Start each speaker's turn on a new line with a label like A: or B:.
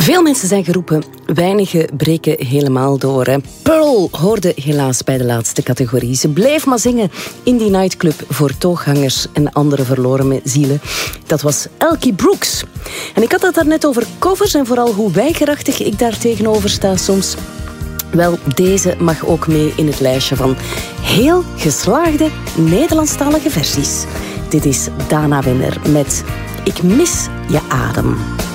A: Veel mensen zijn geroepen, weinigen breken helemaal door. Hè. Pearl hoorde helaas bij de laatste categorie. Ze bleef maar zingen in die nightclub voor tooghangers en andere verloren zielen. Dat was Elkie Brooks. En ik had het daarnet over covers en vooral hoe weigerachtig ik daar tegenover sta soms. Wel, deze mag ook mee in het lijstje van heel geslaagde Nederlandstalige versies. Dit is Dana Winner met Ik mis je adem.